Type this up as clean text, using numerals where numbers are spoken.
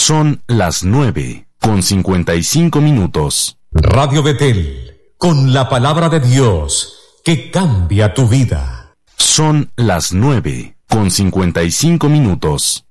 Son las 9:55. Radio Betel, con la palabra de Dios que cambia tu vida. Son las 9:55.